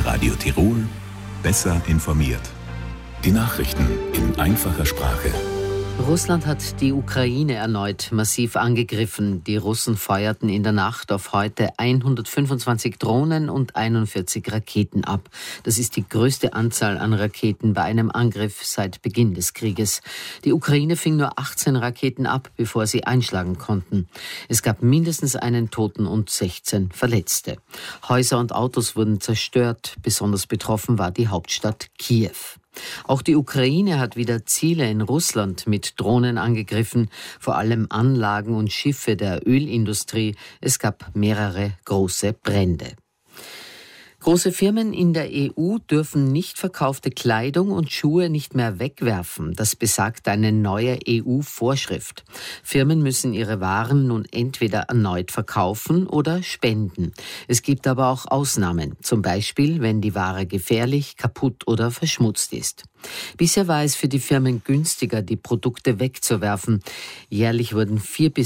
Radio Tirol, besser informiert. Die Nachrichten in einfacher Sprache. Russland hat die Ukraine erneut massiv angegriffen. Die Russen feuerten in der Nacht auf heute 125 Drohnen und 41 Raketen ab. Das ist die größte Anzahl an Raketen bei einem Angriff seit Beginn des Krieges. Die Ukraine fing nur 18 Raketen ab, bevor sie einschlagen konnten. Es gab mindestens einen Toten und 16 Verletzte. Häuser und Autos wurden zerstört. Besonders betroffen war die Hauptstadt Kiew. Auch die Ukraine hat wieder Ziele in Russland mit Drohnen angegriffen, vor allem Anlagen und Schiffe der Ölindustrie. Es gab mehrere große Brände. Große Firmen in der EU dürfen nicht verkaufte Kleidung und Schuhe nicht mehr wegwerfen. Das besagt eine neue EU-Vorschrift. Firmen müssen ihre Waren nun entweder erneut verkaufen oder spenden. Es gibt aber auch Ausnahmen, zum Beispiel, wenn die Ware gefährlich, kaputt oder verschmutzt ist. Bisher war es für die Firmen günstiger, die Produkte wegzuwerfen. Jährlich wurden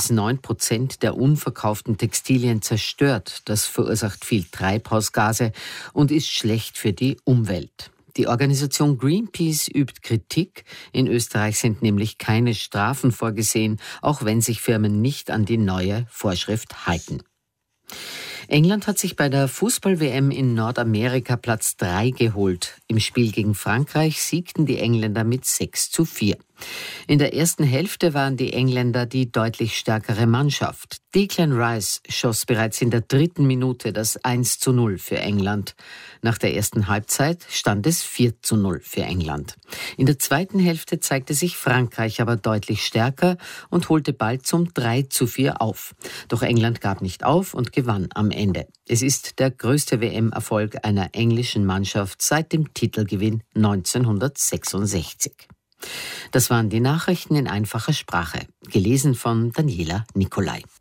4-9% der unverkauften Textilien zerstört. Das verursacht viel Treibhausgase und ist schlecht für die Umwelt. Die Organisation Greenpeace übt Kritik. In Österreich sind nämlich keine Strafen vorgesehen, auch wenn sich Firmen nicht an die neue Vorschrift halten. England hat sich bei der Fußball-WM in Nordamerika Platz 3 geholt. Im Spiel gegen Frankreich siegten die Engländer mit 6:4. In der ersten Hälfte waren die Engländer die deutlich stärkere Mannschaft. Declan Rice schoss bereits in der 3. Minute das 1:0 für England. Nach der ersten Halbzeit stand es 4:0 für England. In der zweiten Hälfte zeigte sich Frankreich aber deutlich stärker und holte bald zum 3:4 auf. Doch England gab nicht auf und gewann am Ende. Es ist der größte WM-Erfolg einer englischen Mannschaft seit dem Titelgewinn 1966. Das waren die Nachrichten in einfacher Sprache, gelesen von Daniela Nicolai.